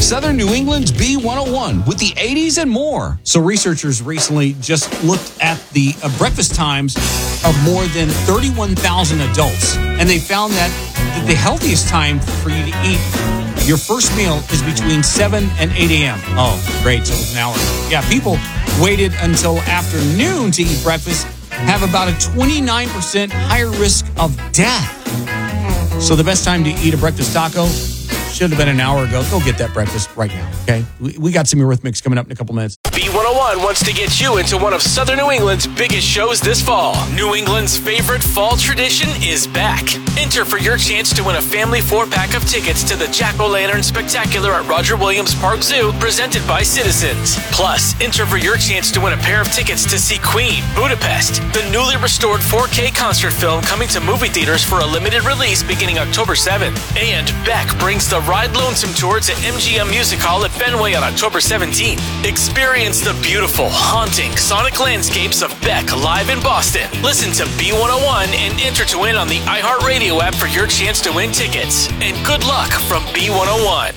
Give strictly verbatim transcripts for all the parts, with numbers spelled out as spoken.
Southern New England's B one oh one with the eighties and more. So researchers recently just looked at the uh, breakfast times of more than thirty-one thousand adults, and they found that the healthiest time for you to eat your first meal is between seven and eight a.m. Oh, great. So it's an hour. Yeah, people waited until afternoon to eat breakfast have about a twenty-nine percent higher risk of death. So the best time to eat a breakfast taco should have been an hour ago. Go get that breakfast right now, okay? We, we got some Eurythmics coming up in a couple minutes. B one oh one wants to get you into one of Southern New England's biggest shows this fall. New England's favorite fall tradition is back. Enter for your chance to win a family four-pack of tickets to the Jack-O-Lantern Spectacular at Roger Williams Park Zoo, presented by Citizens. Plus, enter for your chance to win a pair of tickets to see Queen, Budapest, the newly restored four K concert film coming to movie theaters for a limited release beginning October seventh. And Beck brings the Ride Lonesome Tour to M G M Music Hall at Fenway on October seventeenth. Experience the beautiful, haunting, sonic landscapes of Beck live in Boston. Listen to B one oh one and enter to win on the iHeartRadio app for your chance to win tickets. And good luck from B one oh one.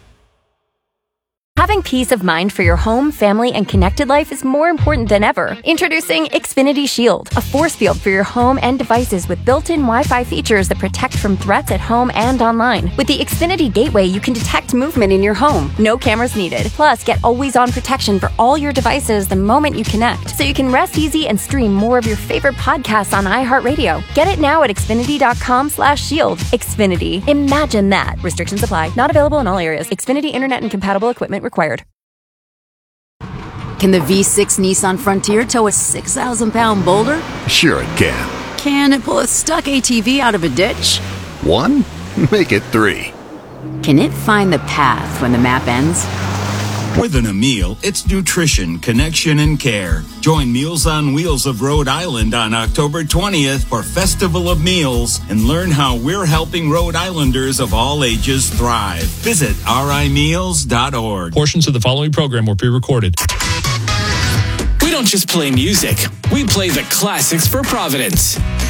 Having peace of mind for your home, family, and connected life is more important than ever. Introducing Xfinity Shield, a force field for your home and devices with built-in Wi-Fi features that protect from threats at home and online. With the Xfinity Gateway, you can detect movement in your home. No cameras needed. Plus, get always-on protection for all your devices the moment you connect, so you can rest easy and stream more of your favorite podcasts on iHeartRadio. Get it now at Xfinity.com slash shield. Xfinity. Imagine that. Restrictions apply. Not available in all areas. Xfinity Internet and compatible equipment required. Can the V six Nissan Frontier tow a six thousand pound boulder? Sure it can. Can it pull a stuck A T V out of a ditch? One? Make it three. Can it find the path when the map ends? More than a meal, it's nutrition, connection, and care. Join Meals on Wheels of Rhode Island on October twentieth for Festival of Meals and learn how we're helping Rhode Islanders of all ages thrive. Visit R I meals dot org. Portions of the following program were pre-recorded. We don't just play music. We play the classics for Providence.